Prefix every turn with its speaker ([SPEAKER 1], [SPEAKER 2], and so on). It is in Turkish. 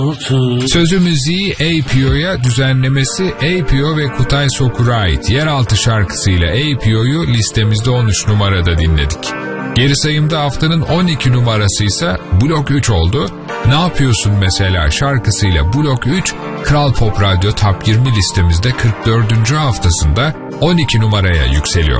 [SPEAKER 1] Sözü müziği A.P.O'ya, düzenlemesi A.P.O ve Kutay Sokur'a ait. Yeraltı şarkısıyla A.P.O'yu listemizde 13 numarada dinledik. Geri sayımda haftanın 12 numarası ise Blok 3 oldu. Ne yapıyorsun mesela şarkısıyla Blok 3, Kral Pop Radyo Top 20 listemizde 44. haftasında 12 numaraya yükseliyor.